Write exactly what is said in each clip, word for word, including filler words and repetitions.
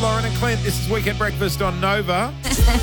Lauren and Clint. This is Weekend Breakfast on Nova.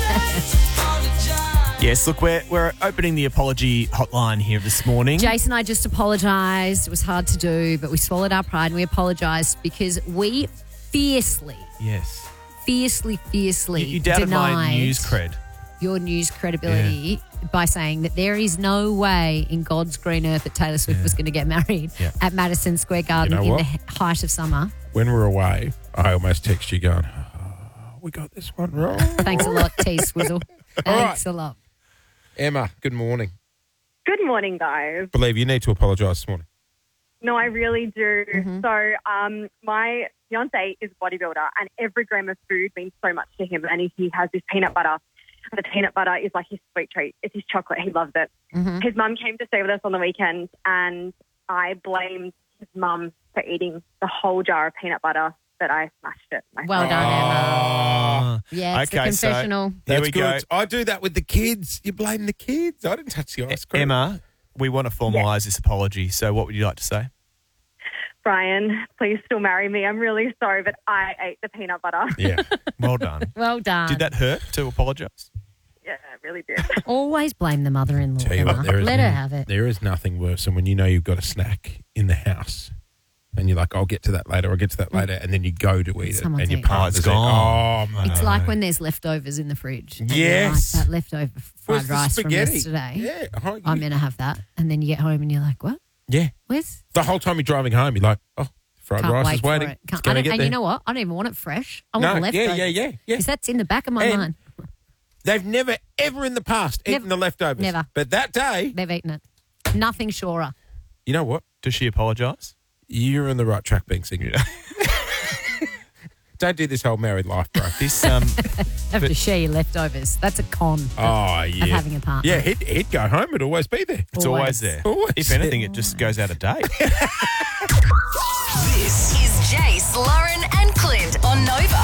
Yes, look, we're we're opening the apology hotline here this morning. Jason and I just apologised. It was hard to do, but we swallowed our pride and we apologised because we fiercely, Yes. fiercely, fiercely You, you doubted denied my news cred. your news credibility by saying that there is no way in God's green earth that Taylor Swift Yeah. was going to get married Yeah. at Madison Square Garden know in what? the he- height of summer. When we're away, I almost text you going, oh, we got this one wrong. Thanks a lot, T Swizzle. All right. Thanks a lot. Emma, good morning. Good morning, guys. Believe you need to apologise this morning. No, I really do. Mm-hmm. So um, my fiance is a bodybuilder and every gram of food means so much to him. And he has this peanut butter. And the peanut butter is like his sweet treat. It's his chocolate. He loves it. Mm-hmm. His mum came to stay with us on the weekend and I blamed his mum for eating the whole jar of peanut butter that I smashed it myself. Well done, Emma. Oh. Yeah, it's Okay, the so- confessional. Here That's we good. go. I do that with the kids. You blame the kids. I didn't touch the ice cream. Emma, we want to formalise this apology. So what would you like to say? Brian, please still marry me. I'm really sorry, but I ate the peanut butter. Yeah. Well done. Well done. Did that hurt to apologise? Yeah, it really did. Always blame the mother-in-law, Tell you Emma. what, there is, Let her have it. There is nothing worse than when you know you've got a snack in the house and you're like, I'll get to that later, I'll get to that later, and then you go to eat it Someone's and your eaten it. partner's Oh, it's gone. eating- Oh, my. It's like when there's leftovers in the fridge. and you're Yes. Like that leftover Where's fried the rice from spaghetti? yesterday. Yeah. Oh, I'm you- going to have that. And then you get home and you're like, what? yeah. Where's? The whole time you're driving home, you're like, oh, fried Can't rice wait is for waiting. it. It's Can't- I going to don't- get and there. you know what? I don't even want it fresh. I No, want the yeah, leftovers. yeah, yeah, yeah. Because that's in the back of my And- mind. They've never, ever in the past Never. eaten the leftovers. Never. But that day, They've eaten it. Nothing surer. you know what? Does she apologise? You're on the right track being single. Don't do this whole married life, bro. This um, After she leftovers. That's a con of, Oh, yeah. of having a partner. Yeah, he'd, he'd go home. It'd always be there. it's always there. Always If anything, it just goes out of date. This is Jace, Lauren, and Clint on Nova.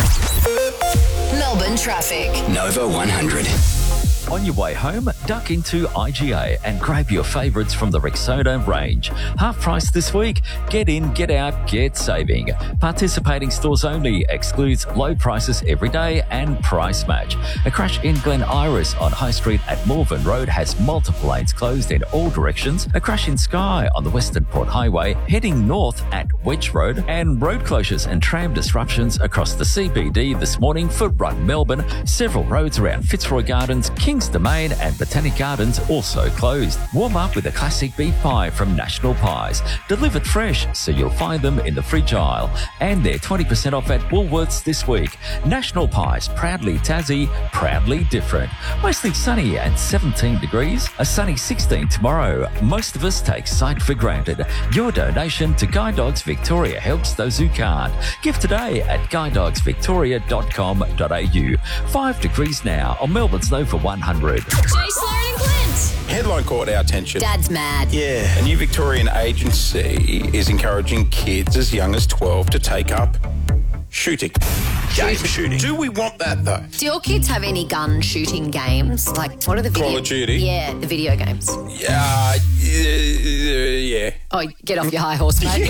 Melbourne traffic. Nova one hundred. On your way home, duck into I G A and grab your favourites from the Rexona range. Half price this week. Get in, get out, get saving. Participating stores only. Excludes low prices every day and price match. A crash in Glen Iris on High Street at Morven Road has multiple lanes closed in all directions. A crash in Skye on the Western Port Highway heading north at Wedge Road. And road closures and tram disruptions across the C B D this morning for Run Melbourne. Several roads around Fitzroy Gardens, Kings Domain and Botanic Gardens also closed. Warm up with a classic beef pie from National Pies. Delivered fresh, so you'll find them in the fridge aisle. And they're twenty percent off at Woolworths this week. National Pies, proudly Tassie, proudly different. Mostly sunny and seventeen degrees. A sunny sixteen tomorrow. Most of us take sight for granted. Your donation to Guide Dogs Victoria helps those who can't. Give today at guide dogs victoria dot com dot a u. Five degrees now on Melbourne's Nova one hundred. Jace, Lauren, and Clint. Headline caught our attention. Dad's mad. Yeah. A new Victorian agency is encouraging kids as young as twelve to take up shooting. Game shooting. Do we want that, though? Do your kids have any gun shooting games? Like, what are the video? Call of Duty? Yeah, the video games. Yeah. Uh, yeah. Oh, get off your high horse, mate.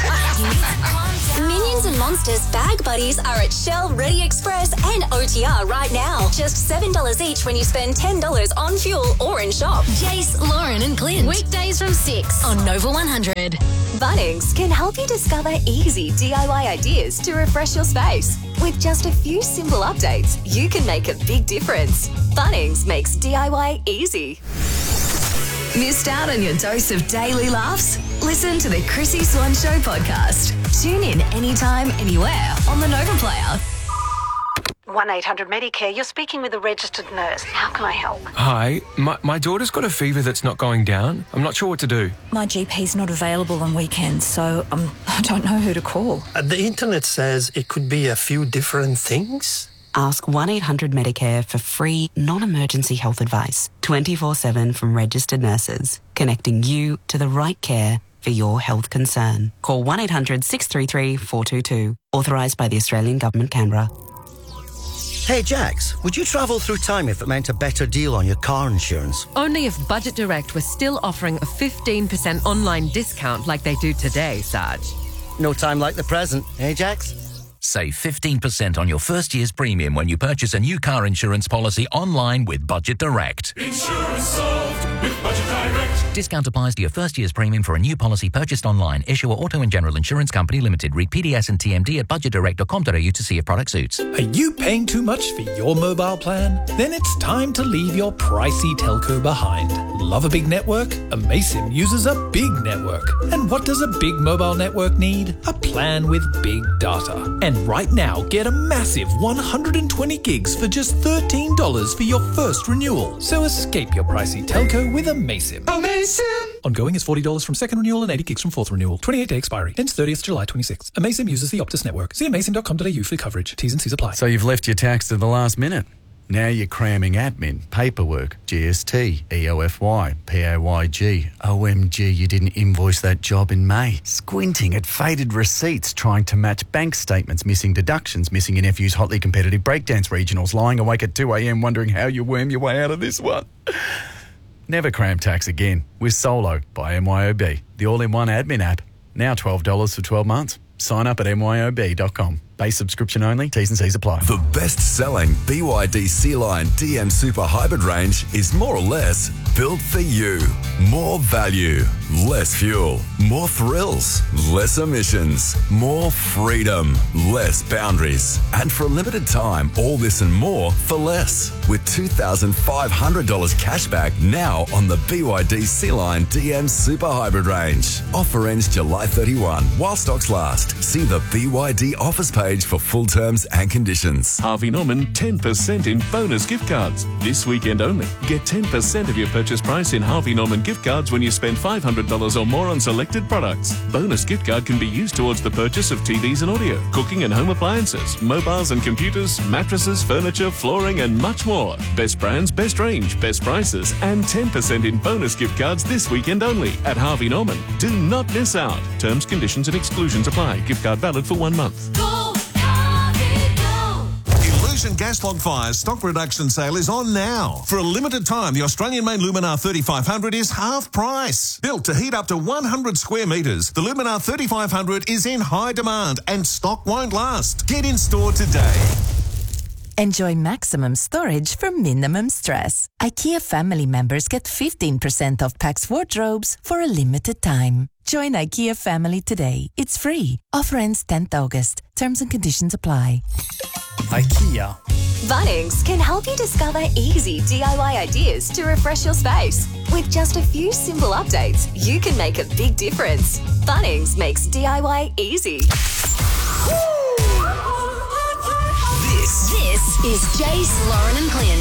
Minions and Monsters Bag Buddies are at Shell, Ready Express and O T R right now. Just seven dollars each when you spend ten dollars on fuel or in shop. Jace, Lauren, and Clint. Weekdays from six on Nova one hundred. Bunnings can help you discover easy D I Y ideas to refresh your space. With just a few simple updates, you can make a big difference. Bunnings makes D I Y easy. Missed out on your dose of daily laughs? Listen to the Chrissy Swan Show podcast. Tune in anytime, anywhere on the Nova Player. one eight hundred Medicare, you're speaking with a registered nurse. How can I help? Hi, my, my daughter's got a fever that's not going down. I'm not sure what to do. My G P's not available on weekends, so um, I don't know who to call. Uh, the internet says it could be a few different things. Ask one eight hundred Medicare for free, non-emergency health advice. twenty-four seven from registered nurses, connecting you to the right care for your health concern. Call one eight hundred six three three four two two. Authorised by the Australian Government, Canberra. Hey, Jax, would you travel through time if it meant a better deal on your car insurance? Only if Budget Direct was still offering a fifteen percent online discount like they do today, Sarge. No time like the present, eh, Jax? Save fifteen percent on your first year's premium when you purchase a new car insurance policy online with Budget Direct. Insurance solved with Budget Direct. Discount applies to your first year's premium for a new policy purchased online. Issuer Auto and General Insurance Company Limited. Read P D S and T M D at budget direct dot com dot a u to see if product suits. Are you paying too much for your mobile plan? Then it's time to leave your pricey telco behind. Love a big network? Amaysim uses a big network. And what does a big mobile network need? A plan with big data. And right now, get a massive one hundred twenty gigs for just thirteen dollars for your first renewal. So escape your pricey telco with Amaysim. Amaysim! Ongoing is forty dollars from second renewal and eighty gigs from fourth renewal. twenty-eight day expiry. Ends thirtieth July twenty-sixth. Amaysim uses the Optus network. See amaysim dot com dot a u for coverage. T's and C's apply. So you've left your tax to the last minute. Now you're cramming admin, paperwork, G S T, E O F Y, P A Y G. O M G, you didn't invoice that job in May. Squinting at faded receipts, trying to match bank statements, missing deductions, missing your nephew's hotly competitive breakdance regionals, lying awake at two a.m. wondering how you worm your way out of this one. Never cram tax again with Solo by M Y O B, the all-in-one admin app. Now twelve dollars for twelve months. Sign up at m y o b dot com. Base subscription only. T's and C's apply. The best-selling B Y D C-Line D M Super Hybrid range is more or less built for you. More value, less fuel, more thrills, less emissions, more freedom, less boundaries. And for a limited time, all this and more for less. With two thousand five hundred dollars cashback now on the B Y D C-Line D M Super Hybrid range. Offer ends July thirty-first while stocks last. See the B Y D offers page for full terms and conditions. Harvey Norman ten percent in bonus gift cards. This weekend only. Get ten percent of your purchase price in Harvey Norman gift cards when you spend five hundred dollars or more on selected products. Bonus gift card can be used towards the purchase of T Vs and audio, cooking and home appliances, mobiles and computers, mattresses, furniture, flooring and much more. Best brands, best range, best prices and ten percent in bonus gift cards this weekend only at Harvey Norman. Do not miss out. Terms, conditions and exclusions apply. Gift card valid for one month. Illusion Gas Log Fire's stock reduction sale is on now. For a limited time, the Australian-made Luminar thirty-five hundred is half price. Built to heat up to one hundred square metres, the Luminar thirty-five hundred is in high demand and stock won't last. Get in store today. Enjoy maximum storage for minimum stress. IKEA family members get fifteen percent off Pax wardrobes for a limited time. Join IKEA family today. It's free. Offer ends tenth August. Terms and conditions apply. IKEA. Bunnings can help you discover easy D I Y ideas to refresh your space. With just a few simple updates, you can make a big difference. Bunnings makes D I Y easy. This, this is Jace, Lauren and Clint.